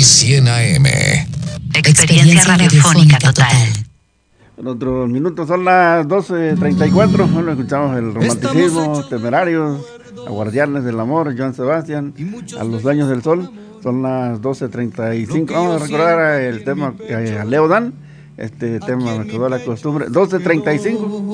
1100 AM. Experiencia radiofónica total. En otros minutos son las 12:34. Bueno, escuchamos el romanticismo, Temerarios, a Guardianes del Amor, Joan Sebastián, a Los Dueños del Sol. Son las 12:35. Vamos a recordar el tema a Leo Dan. Este tema me quedó la costumbre. 12:35.